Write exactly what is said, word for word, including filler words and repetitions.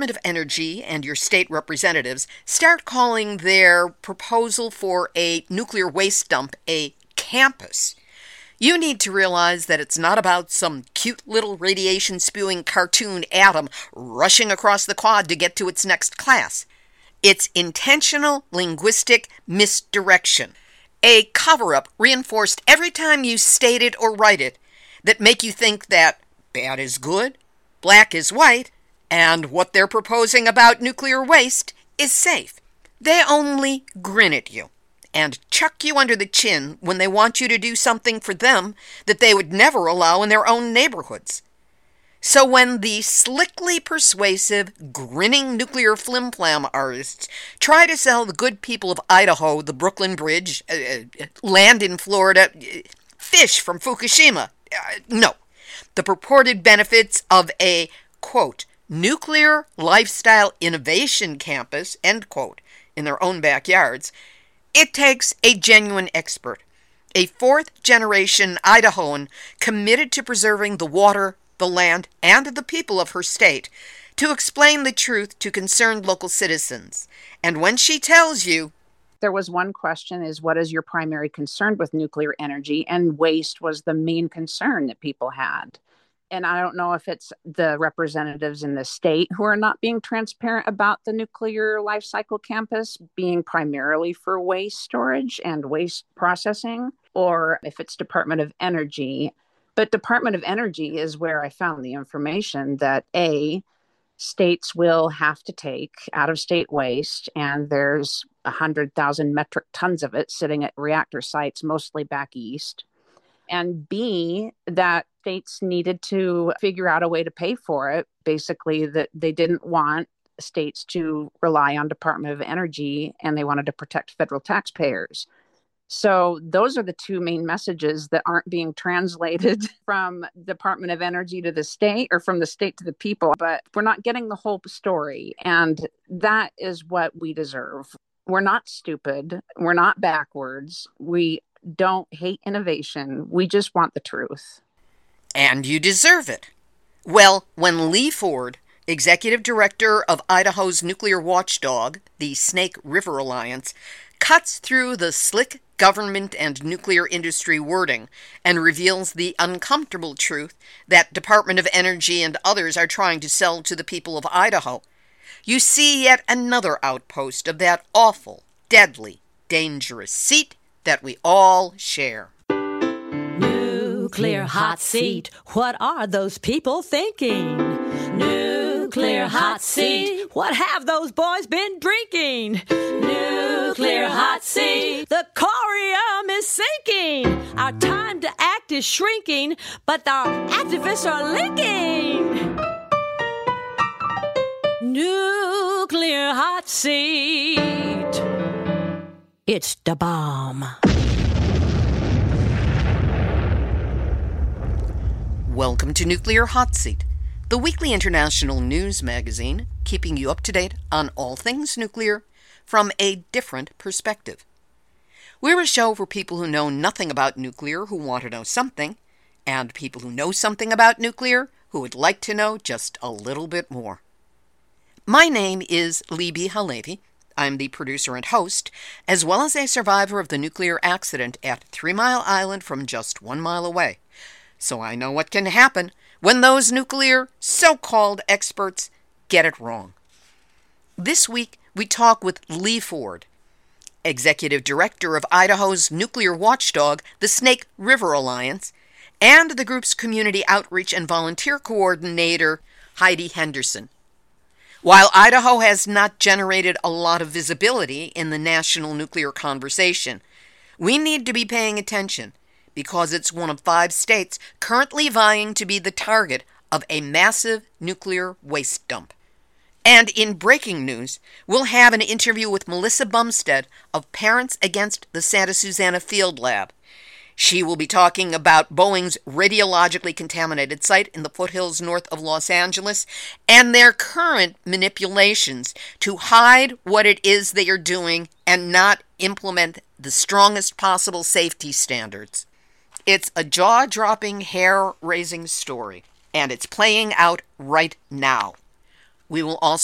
Department of Energy and your state representatives start calling their proposal for a nuclear waste dump a campus, you need to realize that it's not about some cute little radiation-spewing cartoon atom rushing across the quad to get to its next class. It's intentional linguistic misdirection, a cover-up reinforced every time you state it or write it that make you think that bad is good, black is white, and what they're proposing about nuclear waste is safe. They only grin at you and chuck you under the chin when they want you to do something for them that they would never allow in their own neighborhoods. So when the slickly persuasive, grinning nuclear flim-flam artists try to sell the good people of Idaho the Brooklyn Bridge, uh, land in Florida, uh, fish from Fukushima, uh, no, the purported benefits of a, quote, nuclear lifestyle innovation campus, end quote, in their own backyards, it takes a genuine expert, a fourth-generation Idahoan committed to preserving the water, the land, and the people of her state, to explain the truth to concerned local citizens. And when she tells you, there was one question is, what is your primary concern with nuclear energy? And waste was the main concern that people had. And I don't know if it's the representatives in the state who are not being transparent about the nuclear life cycle campus being primarily for waste storage and waste processing, or if it's Department of Energy. But Department of Energy is where I found the information that A, states will have to take out-of-state waste, and there's one hundred thousand metric tons of it sitting at reactor sites, mostly back east. And B, that states needed to figure out a way to pay for it. Basically, that they didn't want states to rely on Department of Energy, and they wanted to protect federal taxpayers. So those are the two main messages that aren't being translated from Department of Energy to the state or from the state to the people. But we're not getting the whole story. And that is what we deserve. We're not stupid. We're not backwards. We don't hate innovation. We just want the truth. And you deserve it. Well, when Lee Ford, executive director of Idaho's nuclear watchdog, the Snake River Alliance, cuts through the slick government and nuclear industry wording and reveals the uncomfortable truth that Department of Energy and others are trying to sell to the people of Idaho, you see yet another outpost of that awful, deadly, dangerous seat that we all share. Nuclear hot seat, what are those people thinking? Nuclear hot seat, what have those boys been drinking? Nuclear hot seat, the corium is sinking. Our time to act is shrinking, but our activists are linking. Nuclear hot seat, it's the bomb. Welcome to Nuclear Hot Seat, the weekly international news magazine keeping you up to date on all things nuclear from a different perspective. We're a show for people who know nothing about nuclear who want to know something, and people who know something about nuclear who would like to know just a little bit more. My name is Libby Halevi. I'm the producer and host, as well as a survivor of the nuclear accident at Three Mile Island from just one mile away. So I know what can happen when those nuclear so-called experts get it wrong. This week, we talk with Lee Ford, executive director of Idaho's nuclear watchdog, the Snake River Alliance, and the group's community outreach and volunteer coordinator, Heidi Henderson. While Idaho has not generated a lot of visibility in the national nuclear conversation, we need to be paying attention because it's one of five states currently vying to be the target of a massive nuclear waste dump. And in breaking news, we'll have an interview with Melissa Bumstead of Parents Against the Santa Susana Field Lab. She will be talking about Boeing's radiologically contaminated site in the foothills north of Los Angeles and their current manipulations to hide what it is they are doing and not implement the strongest possible safety standards. It's a jaw-dropping, hair-raising story, and it's playing out right now. We will also